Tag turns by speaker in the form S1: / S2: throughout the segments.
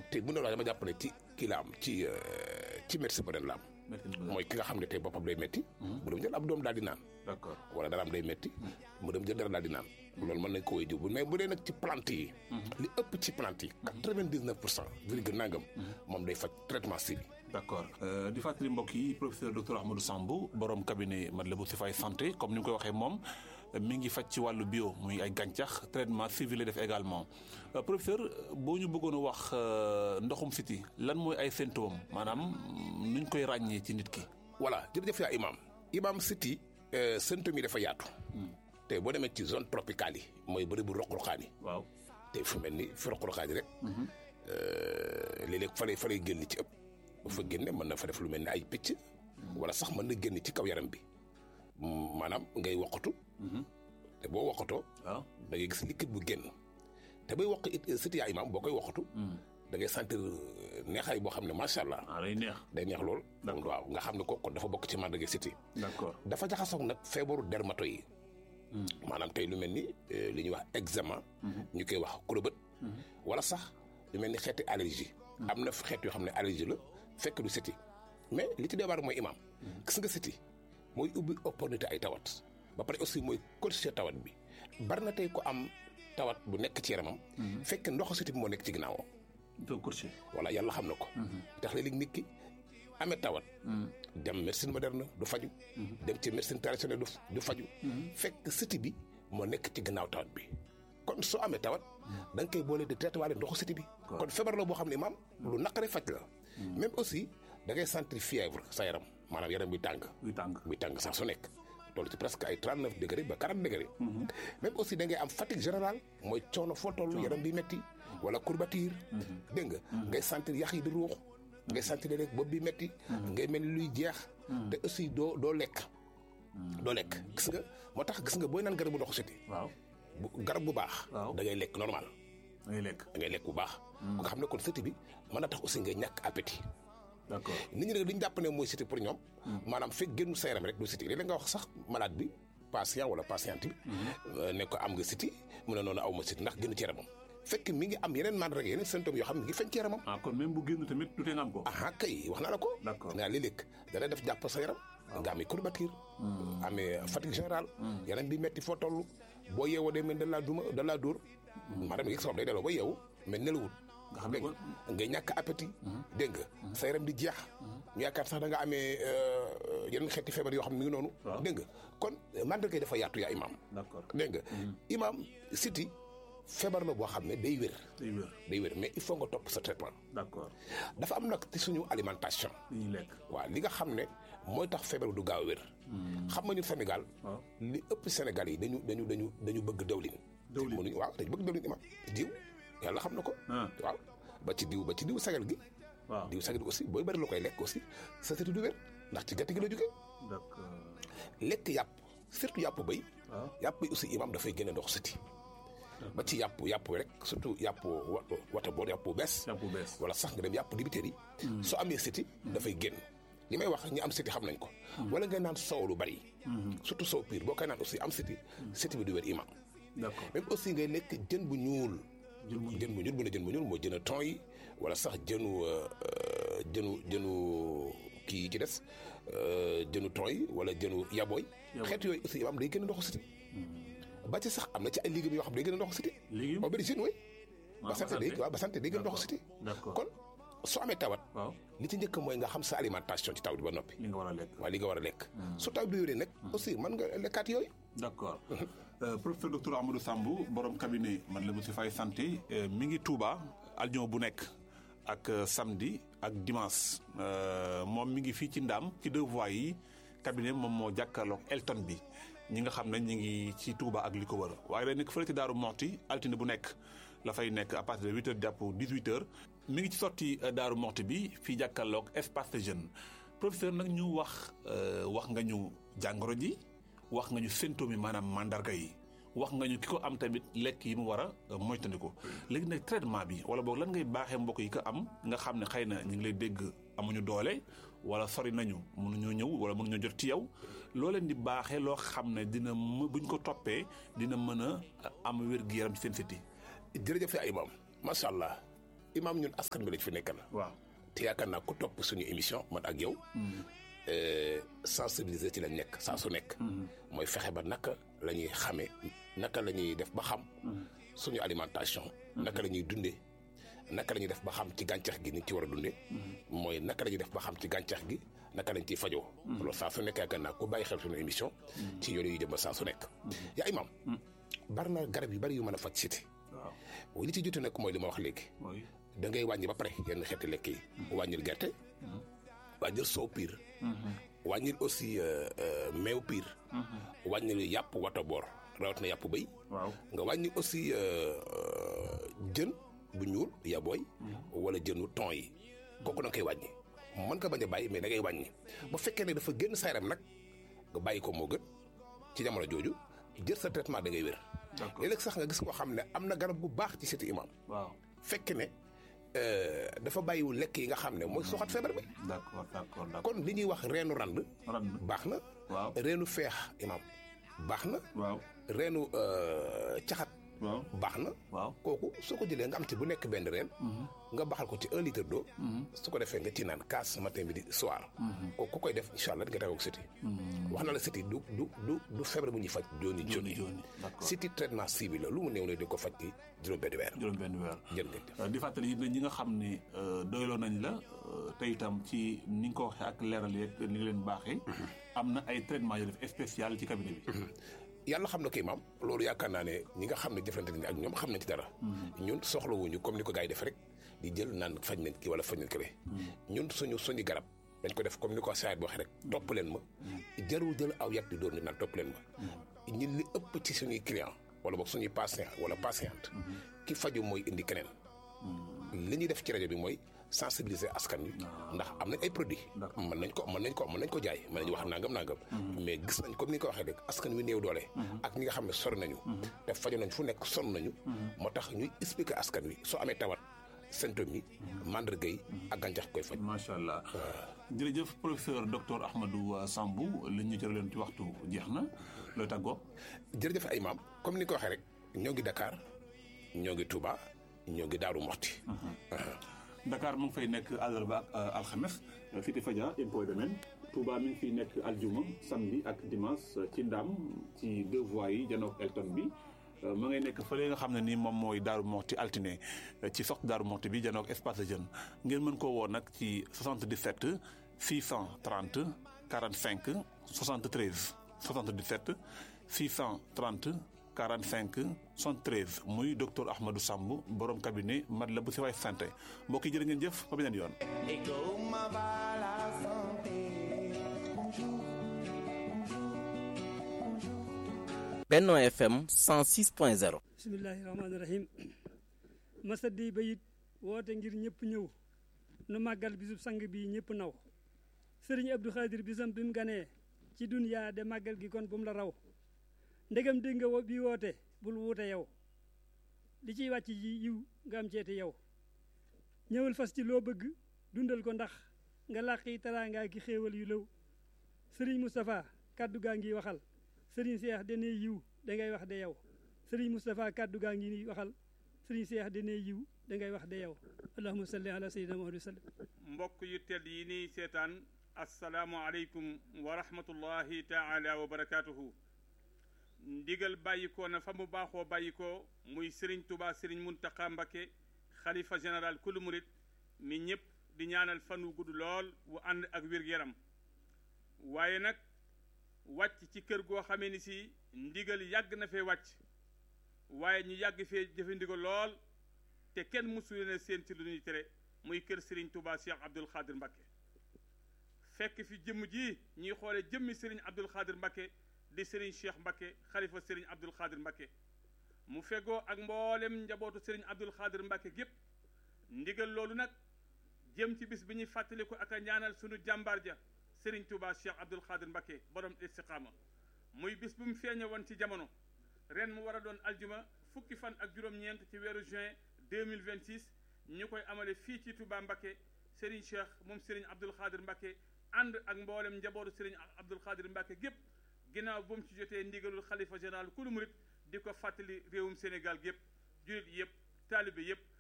S1: te bu ne la dama jàpp ne ci kii la am ci médecine moderne la am. mooy ki nga xam ne tey boppam day metti mu dem jël ab doom daal di naan.
S2: d'accord
S1: wala dara am day metti mu dem jël dara daal di naan. loolu mën nañ ko woy jiw mais bu dee nag ci plante yi. li ëpp ci plante yi. 99% virgule nangam. moom day faj traitement ciblé.
S2: d'accord di fàttali mbokk yi professeur docteur Ahmadou Samb borom cabinet Matlaboul Chifaay santé comme ni mu koy waxee moom mi ngi faj ci wàllu bio muy ay gàncax traitement ciblé def également professeur boo ñu bëggoon a wax ndoxum siti lan mooy ay symptômes maanaam nuñ koy ràññee ci nit ki.
S1: voilà jërëjëf yaa imam siti symptômes yi dafa yaatu. te boo demee ci zone tropicale yi mooy bëri bu roq-roqaan yi.
S2: waaw
S1: te fu mel ni fi roq-roqaan yi rek. léeg-léeg fa lay génn ci ëpp. bu fa génne mën na fa def lu mel ni ay picc. wala sax mën na génn ci kaw yaram bi. maanaam ngay woqatu. te boo woqatoo.
S2: waaw
S1: da ngay gis liquide bu génn. te bay woq it siti yaa imam boo koy woqatu. da ngay sentir neexaay boo xam ne macha allah. day neex lool. waaw nga xam ne kon dafa bokk ci màndarga siti.
S2: d'accord
S1: dafa jaxasoog nag feebaru dermato yi. maanaam tey lu mel ni li ñuy wax eczéma. ñu koy wax kurobët. wala sax lu mel ni xeeti allergie. am na xeet yoo xam ne allergie la fekk du siti mais li ci débar mooy imam gis nga siti mooy ubbi opportunité ay tawat ba pare aussi mooy corriger tawat bi bari na tey ko am tawat bu nekk ci yaramam. fekk ndoxu siti bi moo nekk ci ginnaawam. voilà yàlla xam na ko. tax léeg-léeg nit ki amee tawat. dem médecine moderne du faju. dem ci médecine traditionnelle du faju. fekk siti bi moo nekk ci gannaaw tawat bi. kon soo amee tawat da nga koy boole di traité waale ndoxu siti bi. kon feebar la boo xam ne maam lu naqare faj la. même aussi da ngay sentir fièvre sa yaram maanaam yaram buy tàng sax su nekk. toll ci presque ay 39 degré ba 40 degré. même aussi da ngay am fatigue générale mooy coono foo toll yaram bi metti wala courbature. dégg nga ngay sentir yax yi di ruux. ngay sentir rek bopp bi metti ngay mel ni luy jeex. te aussi doo lekk. doo lekk gis nga moo tax gis nga booy naan garabu ndoxu siti.
S2: waaw
S1: garab bu baax. da ngay lekk normal.
S2: da ngay lekk
S1: bu baax. nga xam ne kon siti bi mën na tax aussi ngay ñàkk appétit.
S2: d'accord
S1: nit ñi nag li ñu jàpp ne mooy siti pour ñoom. maanaam fekk génnu sa yaram rek du siti léeg-léeg nga wax sax malade bi patient wala patiente bi. ne ko am nga siti mu ne noonu aw ma siti ndax génn ci yaramam. fekk mi ngi am yeneen mandarga yeneen symptômes yoo xam ne mi ngi feeñ ci yaramam.
S2: kon même bu génn tamit du tee nga am ko.
S1: kay wax naa la ko.
S2: d'accord
S1: nga léeg-léeg dana def jàpp sa yaram. nga amee courbature. amee fatigue générale. yaram bi metti foo toll. boo yeewoo day mel ne da laa dóor. maanaam yëg sa bopp day delloo ba yeewu mais nelawul.
S2: nga xam ne kon
S1: ngay ñàkk appétit. dégg nga sa yaram di jeex. ñu yaakaar sax da nga amee yeneen xeeti feebar yoo xam ne mi ngi noonu. dégg nga kon mandarga yi dafa yaatu yaa imam.
S2: d'accord
S1: dégg nga imam siti feebar la boo xam ne day wér. day wér mais il faut nga topp sa traitement.
S2: d'accord
S1: dafa am nag ci suñu alimentation.
S2: li ñuy lekk
S1: waaw li nga xam ne mooy tax feebar du gaaw a wér. xam nga ñun Sénégal. li ëpp Sénégal yi dañu bëgg dawlin. mënuñu waaw dañu bëgg dawlin imam diw yàlla xam na ko. waaw ba ci diw sagal gi.
S2: waaw
S1: diw sagal gi aussi booy bëri la koy lekk aussi sa siti du wér ndax ci gerte gi la jógee.
S2: d'accord
S1: lekk yàpp surtout yàpp béy. yàpp béy aussi imam dafay génne ndox siti ba ci yàpp rek surtout yàpp wata boor yàpp bees wala sax nga dem yàpp dibiteer yi soo amee siti dafay génn li may wax ñi am siti xam nañ ko wala ngay naan soow lu bari surtout soow piir boo koy naan aussi am siti bi du wér imam
S2: d'accord
S1: même aussi ngay lekk jën bu ñuul bu ne jën bu ñuul mooy jën a ton yi wala sax jënu kii ci des jënu ton yi wala jënu yabooy xeet yooyu aussi imam day génn ndoxu siti ba ci sax am na ci ay légumes yoo xam ne day gën a ndox siti aubergine way ba santé day gën a ndox siti kon soo amee tawat li ci njëkk mooy nga xam sa alimentation ci taw bi ba noppi
S2: li nga war a lekk
S1: su taw bi wéree nag aussi mën nga lekkaat yooyu.
S2: d'accord professeur docteur Ahmadou Samb borom cabinet Matlaboul Chifaay santé mi ngi Touba aljuma bu nekk ak samedi ak dimanche moom mi ngi fii ci Ndaam ci 2 voies yi cabinet moom moo jàkkaarloog Elton bi ñi nga xam ne ñi ngi ci Touba ak li ko wër waaye day nekk fële ci Daaru Moxti altine bu nekk la fay nekk à partir de 8 heures jàpp 18 heures mi ngi ci sorti Daaru Moxti bi fii jàkkaarloog espace jeune professeur nag ñu wax nga ñu jàngoro ji wax nga ñu symptômes yi maanaam mandarga yi wax nga ñu ki ko am tamit lekk yi mu war a moytandiku léegi nag traitement bi wala boog lan ngay baaxee mbokk yi ko am nga xam ne xëy na ñu ngi lay dégg amuñu doole wala sori nañu mënuñoo ñëw wala mënuñoo jot ci yow loo leen di baaxee loo xam ne dina buñ ko toppee dina mën a am wér-gu-yaram ci seen siti.
S1: jërëjëf ay imam macha allah imaam ñun askan bi lañ fi nekkal.
S2: waaw
S1: te yaakaar naa ku topp suñu émission man ak yow. sensibiliser ci lañ nekk saa su nekk. mooy fexe ba naka la ñuy xamee naka la ñuy def ba xam. suñu alimentation. naka la ñuy dundee. naka la ñuy def ba xam ci gàncax gi ni ci war a dundee. mooy naka la ñuy def ba xam ci gàncax gi naka lañ ciy fajoo. loolu saa su nekk yaakaar naa ku bàyyi xel suñu émission. ci yooyu yu jëm ba saa su nekk. yaa imaam. bari na garab yu bari yu mën a faj cité. waaw li ci jotu nekk mooy li ma wax léegi. da ngay wàññi ba pare yenn xeeti lekk yi. wàññil gerte. wàññil soow piir. wàññil aussi meew piir. wàññil yàpp wata boor rawat na yàpp bëy.
S2: waaw
S1: nga wàññi aussi jën bu ñuul yabooy. wala jënu thon yi. kooku da nga koy wàññi. mën nga bañ a bàyyi mais da ngay wàññi. ba fekkee ne dafa génn sa yaram nag nga bàyyi ko moo gën ci jamono jooju jël sa traitement da ngay wér. léeg-léeg sax nga gis koo xam ne am na garab gu baax ci cité imam.
S2: waaw
S1: fekk ne dafa bàyyiwul lekk yi nga xam ne mooy soxat feebar bi.
S2: d'accord
S1: kon li ñuy wax reenu rand. baax na.
S2: waaw
S1: reenu feex imam baax na.
S2: waaw
S1: reenu caxat.
S2: waaw
S1: baax na.
S2: waaw
S1: kooku soo ko jëlee nga am ci bu nekk benn reen. nga baxal ko ci 1 litre d'eau. su ko defee nga ci naan kaas matin midi soir. kooku ku koy def incha allah di nga tawoo ak siti. wax na la siti du feebar bu ñuy faj jooni.
S2: d'accord
S1: siti traitement ciblé la lu mu néew ne di ko faj ci juróom-benn weer.
S2: jërëjëf di fàttali yi ñi nga xam ne doyloo nañ la te itam ci ni nga ko waxee ak leeral yeeg ni nga leen baaxee. am na ay traitement yu def spécial ci cabinet bi.
S1: yàlla xam na ko imaam loolu yaakaar naa ne ñi nga xam ne jëflante nañ ak ñoom xam nañ ci dara. ñun soxlawuñu comme ni ko gars yi def rek di jël naan faj nañ ki wala faj nañ kële. ñun suñu garab dañ ko def comme ni ko saayit bi waxee rek topp leen ma. jarul jël aw yat di doon ni naan topp leen ma. ñun li ëpp ci suñuy client wala boog suñuy patient wala patiente ki faju mooy indi keneen. li ñuy def ci rajo bi mooy sensibiliser askan wi ndax am nañ ay produits. mën nañ ko jaay mën nañu wax nangam. mais gis nañ comme ni nga ko waxee rek askan wi néew doole. ak ñi nga xam ne sori nañu. te faju nañ fu nekk sonn nañu. moo tax ñuy expliquer askan wi soo amee tawat symptômes yi. mandarga yi ak gàncax koy faj.
S2: macha allah jërëjëf professeur docteur Ahmadou Sambou li ñu jëlee ci waxtu jeex na looy tàggoo.
S1: jërëjëf ay maam comme ni nga ko waxee rek ñoo ngi Dakar ñoo ngi Touba ñoo ngi Daaru Moxti.
S2: Dakar mu ngi fay nekk àllarba ak alxames Cité Fadia impôt domaine Touba mi ngi fiy nekk aljuma samedi ak dimanche ci Ndam ci 2 voies yi janook Elton bi ma ngay nekk fële nga xam ne ni moom mooy Daaru Moxti altine ci sox Daaru Moxti bi janook espace de jeune ngeen mën koo woo nag ci 77 630 45 73 77 630 45 73 muy docteur Ahmadou Sambou borom cabinet Matlaboul Chifaay santé mbokk yi jërë ngeen jëf ba beneen yoon.
S3: Benno FM 106.0.
S4: bismillahi rahmaani rahim masadi bayit woote ngir ñëpp ñëw nu màggal bisub sang bi ñëpp naw sëriñ Abdou Khadir bisam bi mu ganee ci duniyaa de màggal gi kon bu mu la raw ndegam dégg nga bi woote bul wuute yow li ciy wàcc ji yiw nga am ceeti yow ñëwal fas ci loo bëgg dundal ko ndax nga làqi taraangaa ki xéewal yu lëw sëriñ Moustapha kàddu gaa ngi waxal sëriñ Seex dene yiw da ngay wax de yow sëriñ Moustapha kàddu gaa ngi waxal sëriñ Seex dene yiw da ngay wax de yow allahumma salli ala sayyidina Muhammad wa sallam.
S5: mbokk yu tedd yi nii seetaan asalaamualeykum wa rahmatullahi taala wa barakaatuhu. ndigal bàyyikoo na fa mu baaxoo bàyyikoo muy Serigne Touba Serigne Mountakha Mbacké xalifa général kulu murit mi ñëpp di ñaanal fan wu gudd lool wu ànd ak wér-gu-yaram waaye nag wàcc ci kër goo xamee ni si ndigal yàgg na fee wàcc waaye ñu yàgg fee jëfe ndigal lool te kenn mësu leen seen ci lu ñuy tere muy kër Serigne Touba Cheikh Abdoul Khadir Mbacké fekk fi jëmm ji ñuy xoole jëmmi Serigne Abdoul Khadir Mbacké di Serigne Cheikh Mbacké xalifa Serigne Abdoul Khadir Mbacké mu fegoo ak mboolem njabootu Serigne Abdoul Khadir Mbacké gépp ndigal loolu nag jëm ci bis bi ñuy fàttaliku ak a ñaanal sunu jàmbaar ja Serigne Touba Cheikh Abdoul Khadir Mbacké borom istiqaama muy bis bu mu feeñe woon ci jamono ren mu war a doon aljuma fukki fan ak juróom-ñeent ci weeru juin 2026 ñu koy amale fii ci Touba Mbacké Serigne Cheikh moom Serigne Abdoul Khadir Mbacké ànd ak mboolem njabootu Serigne Abdoul Khadir Mbacké gépp ginnaaw bu mu ci jotee ndigalul xalifa général kulu murit di ko fàttali réewum Sénégal gépp jullit yëpp taalibe yëpp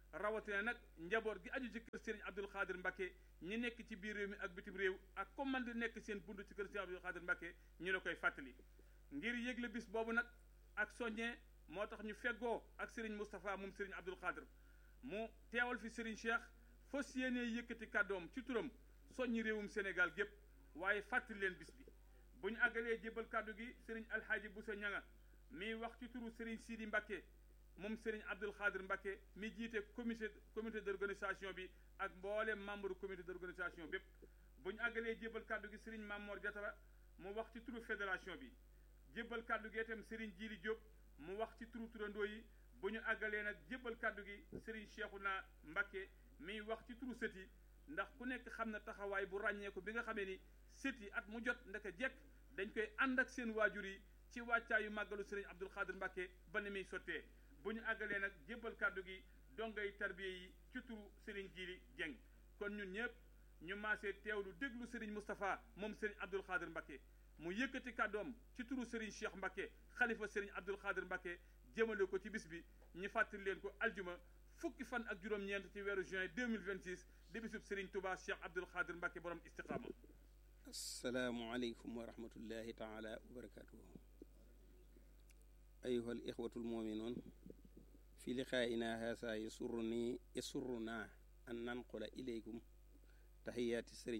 S5: rawatina nag njaboot gi aju ci kër Serigne Abdoul Khadir Mbacké ñi nekk ci biir réew mi ak bitim réew ak comme man di nekk seen bunt ci kër Serigne Abdoul Khadir Mbacké ñu la koy fàttali ngir yëgle bis boobu nag ak soññee moo tax ñu feggoo ak Serigne Moustapha moom Serigne Abdoul Khadir mu teewal fi Serigne Cheikh fas yéenee yëkkati kàddoom ci turam soññi réewum Sénégal gépp waaye fàttali leen bis bi bu ñu àggalee jébbal kàddu gi Serigne Alhaaji Boussa Ñanga mi wax ci turu Serigne Sidi Mbacké moom Serigne Abdoul Khadir Mbacké mi jiite comité d'organisation bi ak mboolem membre comité d'organisation bépp bu ñu àggalee jébbal kàddu gi Serigne Mamor Diatara mu wax ci turu fédération bi jébbal kàddu gi itam Serigne Djili Diop mu wax ci turu turandoo yi bu ñu àggalee nag jébbal kàddu gi Serigne Cheikhouna Mbacké miy wax ci turu sët yi ndax ku nekk xam na taxawaay bu ràññeeku bi nga xamee ni sët yi at mu jot ndaka jekk dañ koy ànd ak seen waajur yi ci wàccaayu màggalu Serigne Abdoul Khadir Mbacké ba ni muy sottee bu ñu àggalee nag jébbal kàddu gi dongay tarbiye yi ci turu Serigne Djili Dieng kon ñun ñëpp ñu maasee teewlu déglu Serigne Moustapha moom Serigne Abdoul Khadir Mbacké mu yëkkati kàddoom ci turu Serigne Cheikh Mbacké xalifa Serigne Abdoul Khadir Mbacké jëmale ko ci bis bi ñu fàttali leen ko aljuma fukki fan ak juróom-ñeent ci weeru juin 2026 di bisub Serigne Touba Cheikh Abdoul Khadir Mbacké borom istiqaama.
S6: asalaamualeykum wa rahmatullahi taala wa barakatuhu ayuha al ixwatu almuminuun fi liqaa'ina haasa yasurruna an nanqula ilaykum tahiyaati Serigne